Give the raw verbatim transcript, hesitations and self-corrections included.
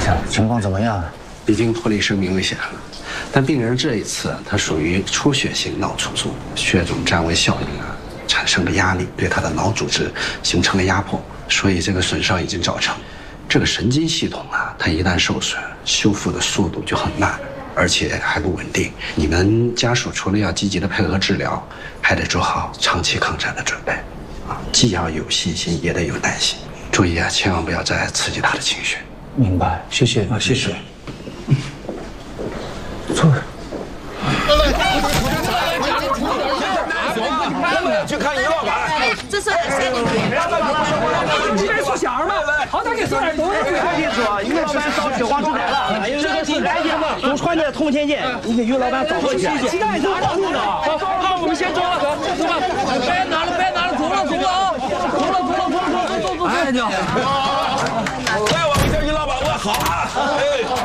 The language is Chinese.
情况怎么样？ 已经脱离生命危险了，但病人这一次他属于出血性脑卒中，血肿占位效应啊产生的压力对他的脑组织形成了压迫，所以这个损伤已经造成。这个神经系统啊，它一旦受损，修复的速度就很慢，而且还不稳定。你们家属除了要积极的配合治疗，还得做好长期抗战的准备啊，既要有信心，也得有耐心。注意啊，千万不要再刺激他的情绪。 明白，谢谢啊，谢谢。坐。 去看于老板。 这是谁的鬼？ 你这送小吗？好歹给送点东西。 我跟你说，于老板遭血光之灾了，这个是来家都传的铜钱剑，你给于老板找回去。鸡蛋都保住了。 好，好，我们先走了，走吧。别拿了，别拿了，走了，走了啊！走了，走了，走了，走走走走。哎，娘。 再往一点，于老板，我好啊。哎。